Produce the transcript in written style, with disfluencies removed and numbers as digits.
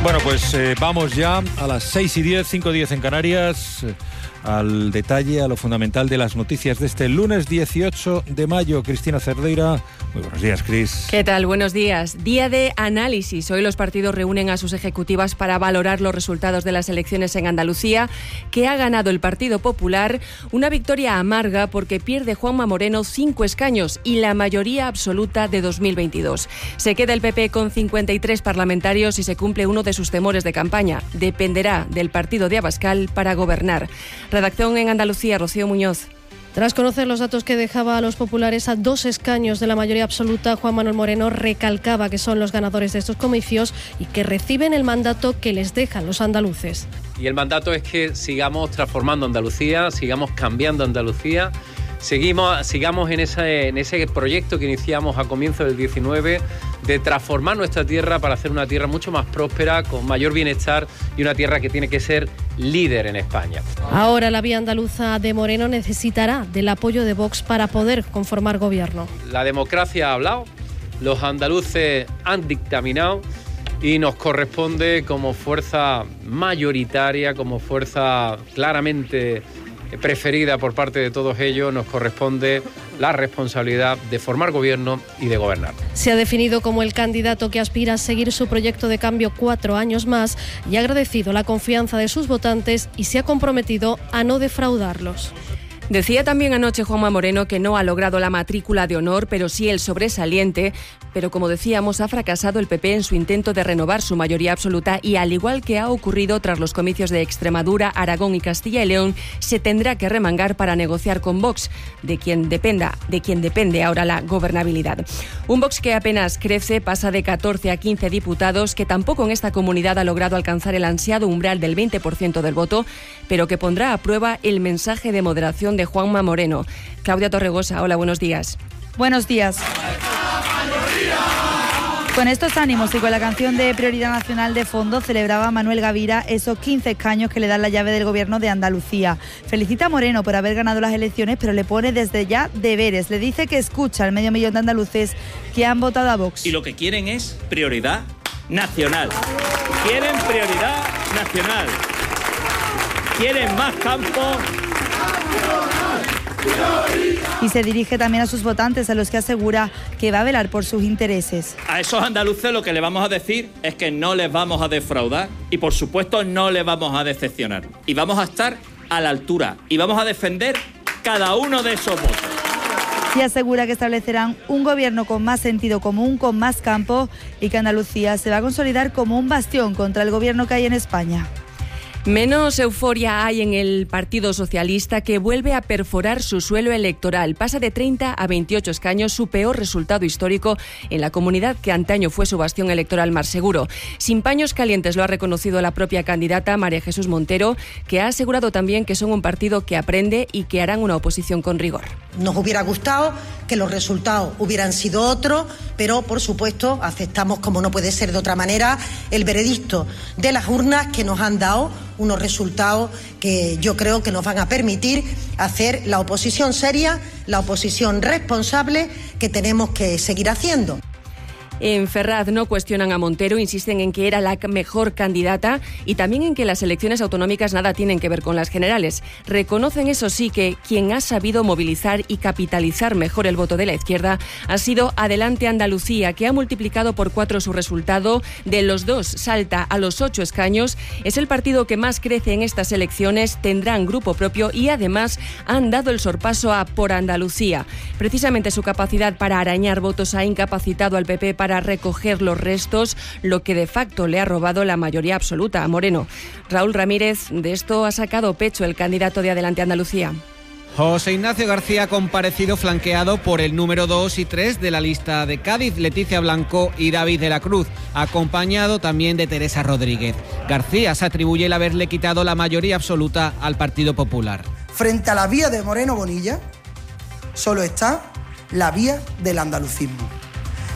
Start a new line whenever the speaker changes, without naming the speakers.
Bueno, pues vamos ya a las 6:10, 5:10 en Canarias, al detalle, a lo fundamental de las noticias de este lunes 18 de mayo. Cristina Cerdeira, muy buenos días, Cris.
¿Qué tal? Buenos días. Día de análisis. Hoy los partidos reúnen a sus ejecutivas para valorar los resultados de las elecciones en Andalucía, que ha ganado el Partido Popular, una victoria amarga porque pierde Juanma Moreno 5 escaños y la mayoría absoluta de 2022. Se queda el PP con 53 parlamentarios y se cumple uno de sus temores de campaña. Dependerá del partido de Abascal para gobernar. Redacción en Andalucía, Rocío Muñoz.
Tras conocer los datos que dejaba a los populares a 2 escaños de la mayoría absoluta, Juan Manuel Moreno recalcaba que son los ganadores de estos comicios y que reciben el mandato que les dejan los andaluces.
Y el mandato es que sigamos transformando Andalucía, sigamos cambiando Andalucía, sigamos en ese proyecto que iniciamos a comienzos del 19 de transformar nuestra tierra para hacer una tierra mucho más próspera, con mayor bienestar y una tierra que tiene que ser líder en España.
Ahora la vía andaluza de Moreno necesitará del apoyo de Vox para poder conformar gobierno.
La democracia ha hablado, los andaluces han dictaminado y nos corresponde como fuerza mayoritaria, como fuerza claramente preferida por parte de todos ellos, nos corresponde la responsabilidad de formar gobierno y de gobernar.
Se ha definido como el candidato que aspira a seguir su proyecto de cambio 4 años más y ha agradecido la confianza de sus votantes y se ha comprometido a no defraudarlos.
Decía también anoche Juanma Moreno que no ha logrado la matrícula de honor, pero sí el sobresaliente. Pero como decíamos, ha fracasado el PP en su intento de renovar su mayoría absoluta y, al igual que ha ocurrido tras los comicios de Extremadura, Aragón y Castilla y León, se tendrá que remangar para negociar con Vox, de quien depende ahora la gobernabilidad. Un Vox que apenas crece, pasa de 14 a 15 diputados, que tampoco en esta comunidad ha logrado alcanzar el ansiado umbral del 20% del voto, pero que pondrá a prueba el mensaje de moderación de Juanma Moreno. Claudia Torregosa, hola, buenos días.
Buenos días. Con estos ánimos y con la canción de Prioridad Nacional de fondo, celebraba Manuel Gavira esos 15 escaños que le dan la llave del gobierno de Andalucía. Felicita a Moreno por haber ganado las elecciones, pero le pone desde ya deberes. Le dice que escucha al medio millón de andaluces que han votado a Vox.
Y lo que quieren es prioridad nacional. Quieren prioridad nacional. Quieren más campo.
Y se dirige también a sus votantes, a los que asegura que va a velar por sus intereses.
A esos andaluces lo que le vamos a decir es que no les vamos a defraudar y, por supuesto, no les vamos a decepcionar. Y vamos a estar a la altura y vamos a defender cada uno de esos votos.
Y asegura que establecerán un gobierno con más sentido común, con más campo, y que Andalucía se va a consolidar como un bastión contra el gobierno que hay en España.
Menos euforia hay en el Partido Socialista, que vuelve a perforar su suelo electoral. Pasa de 30 a 28 escaños, su peor resultado histórico en la comunidad que antaño fue su bastión electoral más seguro. Sin paños calientes lo ha reconocido la propia candidata María Jesús Montero, que ha asegurado también que son un partido que aprende y que harán una oposición con rigor.
Nos hubiera gustado que los resultados hubieran sido otros, pero por supuesto aceptamos, como no puede ser de otra manera, el veredicto de las urnas, que nos han dado unos resultados que yo creo que nos van a permitir hacer la oposición seria, la oposición responsable que tenemos que seguir haciendo.
En Ferraz no cuestionan a Montero, insisten en que era la mejor candidata y también en que las elecciones autonómicas nada tienen que ver con las generales. Reconocen, eso sí, que quien ha sabido movilizar y capitalizar mejor el voto de la izquierda ha sido Adelante Andalucía, que ha multiplicado por 4 su resultado. De los 2 salta a los 8 escaños. Es el partido que más crece en estas elecciones, tendrán grupo propio y además han dado el sorpaso a Por Andalucía. Precisamente su capacidad para arañar votos ha incapacitado al PP para recoger los restos, lo que de facto le ha robado la mayoría absoluta a Moreno. Raúl Ramírez, de esto ha sacado pecho el candidato de Adelante Andalucía.
José Ignacio García ha comparecido flanqueado por el número 2 y 3 de la lista de Cádiz, Leticia Blanco y David de la Cruz, acompañado también de Teresa Rodríguez. García se atribuye el haberle quitado la mayoría absoluta al Partido Popular.
Frente a la vía de Moreno Bonilla, solo está la vía del andalucismo.